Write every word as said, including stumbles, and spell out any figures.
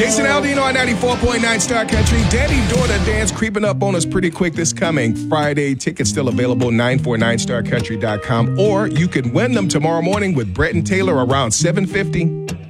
Jason Aldean on ninety-four point nine Star Country. Daddy-daughter dance creeping up on us pretty quick this coming Friday. Tickets still available, nine four nine star country dot com. Or you can win them tomorrow morning with Brett and Taylor around seven fifty.